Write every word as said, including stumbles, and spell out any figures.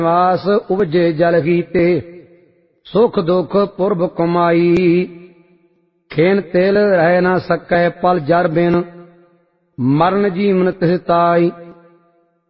वास उपजे जल हीते सुख दुख पुरब कमाई खेन तेल रह न सकै पल जर बिन मरण जीवन तिस ताई